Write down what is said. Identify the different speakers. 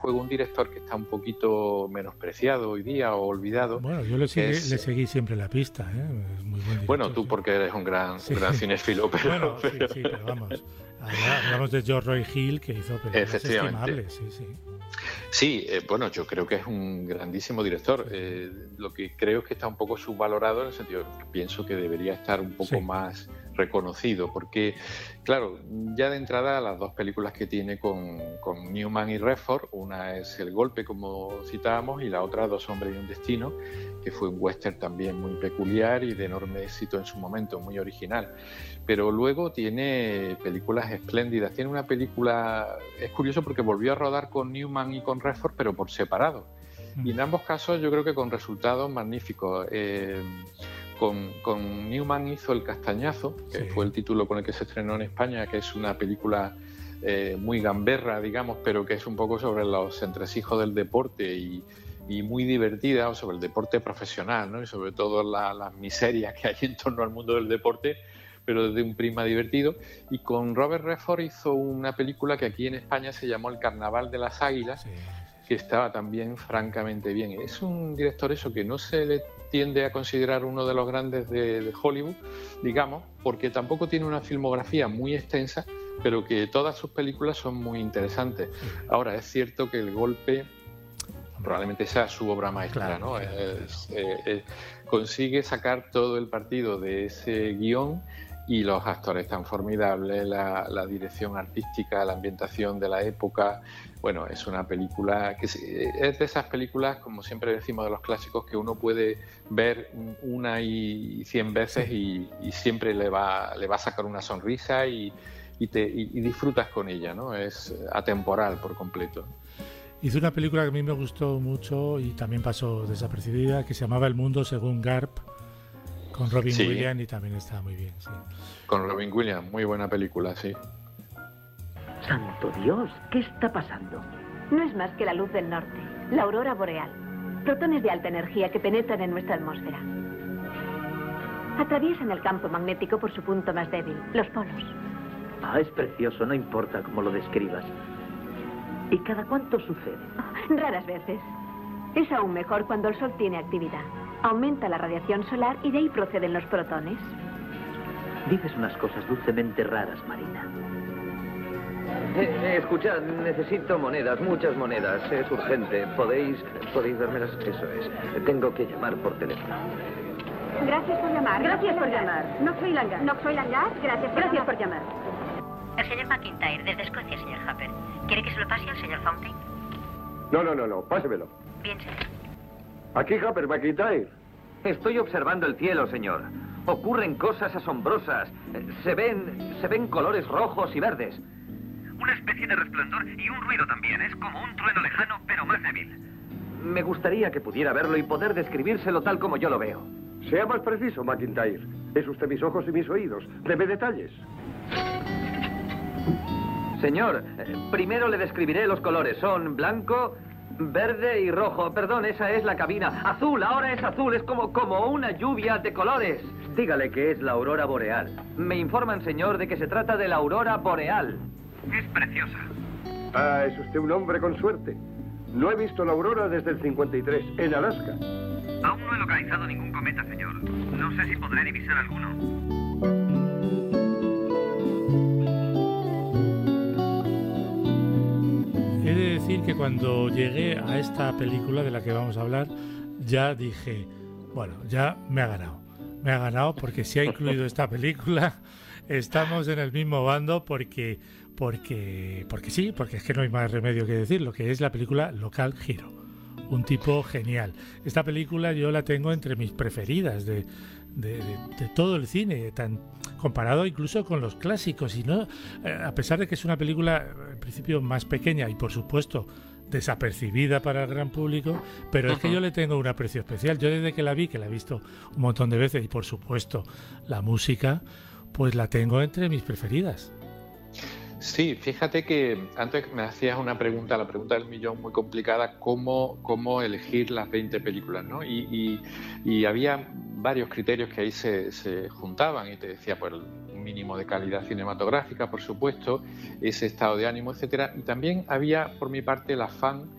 Speaker 1: juego un director que está un poquito menospreciado hoy día o olvidado.
Speaker 2: Bueno, yo le seguí siempre la pista, ¿eh? Es muy buen director.
Speaker 1: Bueno, tú
Speaker 2: sí.
Speaker 1: porque eres un gran cinéfilo, pero...
Speaker 2: Bueno, sí, pero vamos. Hablamos de George Roy Hill, que hizo películas estimables, sí.
Speaker 1: Sí, bueno, yo creo que es un grandísimo director. Lo que creo es que está un poco subvalorado en el sentido que pienso que debería estar un poco más reconocido, porque, claro, ya de entrada las dos películas que tiene con Newman y Redford, una es El Golpe, como citábamos, y la otra Dos hombres y un destino, que fue un western también muy peculiar y de enorme éxito en su momento, muy original. Pero luego tiene películas espléndidas. Tiene una película, es curioso porque volvió a rodar con Newman y con Redford, pero por separado. Y en ambos casos yo creo que con resultados magníficos. Con Newman hizo El Castañazo, que fue el título con el que se estrenó en España, que es una película muy gamberra, digamos, pero que es un poco sobre los entresijos del deporte y muy divertida, o sobre el deporte profesional, ¿no? Y sobre todo las miserias que hay en torno al mundo del deporte, pero desde un prisma divertido. Y con Robert Redford hizo una película que aquí en España se llamó El Carnaval de las Águilas, que estaba también francamente bien. Es un director eso que no se le tiende a considerar uno de los grandes de Hollywood, digamos, porque tampoco tiene una filmografía muy extensa, pero que todas sus películas son muy interesantes. Ahora, es cierto que El Golpe probablemente sea su obra maestra, ¿no? Consigue sacar todo el partido de ese guión y los actores tan formidables, la dirección artística, la ambientación de la época. Bueno, es una película que es de esas películas, como siempre decimos de los clásicos, que uno puede ver una y 100 veces y siempre le va a sacar una sonrisa y disfrutas con ella, ¿no? Es atemporal por completo.
Speaker 2: Hizo una película que a mí me gustó mucho y también pasó desapercibida, que se llamaba El mundo según Garp, con Robin Williams, y también estaba muy bien. Sí.
Speaker 1: Con Robin Williams, muy buena película, sí.
Speaker 3: ¡Santo Dios! ¿Qué está pasando?
Speaker 4: No es más que la luz del norte, la aurora boreal. Protones de alta energía que penetran en nuestra atmósfera. Atraviesan el campo magnético por su punto más débil, los polos.
Speaker 3: Ah, es precioso, no importa cómo lo describas. ¿Y cada cuánto sucede?
Speaker 4: Raras veces. Es aún mejor cuando el Sol tiene actividad. Aumenta la radiación solar y de ahí proceden los protones.
Speaker 3: Dices unas cosas dulcemente raras, Marina.
Speaker 5: Escuchad, necesito monedas, muchas monedas. Es urgente. ¿Podéis dármelas? Eso es. Tengo que llamar por teléfono.
Speaker 4: Gracias por llamar.
Speaker 6: Gracias por llamar.
Speaker 4: No soy Langar.
Speaker 6: No soy Langar.
Speaker 4: Gracias por llamar.
Speaker 6: El señor McIntyre, desde Escocia, señor Happer. ¿Quiere que se lo pase al señor Fountain?
Speaker 7: No, pásemelo.
Speaker 6: Bien, señor.
Speaker 7: Aquí Happer, McIntyre.
Speaker 5: Estoy observando el cielo, señor. Ocurren cosas asombrosas. Se ven colores rojos y verdes. Una especie de resplandor y un ruido también. Es como un trueno lejano, pero más débil. Me gustaría que pudiera verlo y poder describírselo tal como yo lo veo.
Speaker 7: Sea más preciso, McIntyre. Es usted mis ojos y mis oídos. Deme detalles.
Speaker 5: Señor, primero le describiré los colores. Son blanco, verde y rojo. Perdón, esa es la cabina. Azul, ahora es azul. Es como una lluvia de colores. Dígale que es la aurora boreal. Me informan, señor, de que se trata de la aurora boreal. Es preciosa.
Speaker 7: Ah, es usted un hombre con suerte. No he visto la aurora desde el 53, en Alaska.
Speaker 5: Aún no he localizado ningún cometa, señor. No sé si podré divisar alguno.
Speaker 2: He de decir que cuando llegué a esta película de la que vamos a hablar, ya dije, bueno, ya me ha ganado. Me ha ganado porque si ha incluido esta película, estamos en el mismo bando porque sí, porque es que no hay más remedio que decirlo, que es la película Local Hero. Un tipo genial. Esta película yo la tengo entre mis preferidas de todo el cine, tan comparado incluso con los clásicos, y no, a pesar de que es una película en principio más pequeña y por supuesto desapercibida para el gran público, pero es que yo le tengo un aprecio especial. Yo desde que la he visto un montón de veces, y por supuesto la música, pues la tengo entre mis preferidas.
Speaker 1: Sí, fíjate que antes me hacías una pregunta, la pregunta del millón, muy complicada, cómo elegir las 20 películas, ¿no? Y había varios criterios que ahí se juntaban, y te decía, pues, un mínimo de calidad cinematográfica, por supuesto, ese estado de ánimo, etcétera, y también había, por mi parte, el afán